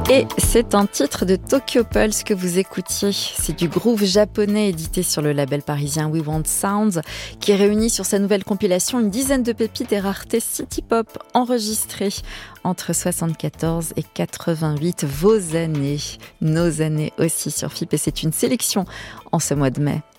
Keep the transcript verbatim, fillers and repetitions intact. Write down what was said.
Et c'est un titre de Tokyo Pulse que vous écoutiez. C'est du groove japonais édité sur le label parisien We Want Sounds qui réunit sur sa nouvelle compilation une dizaine de pépites et raretés city pop enregistrées entre soixante-quatorze et quatre-vingt-huit. Vos années, nos années aussi sur F I P. Et c'est une sélection en ce mois de mai.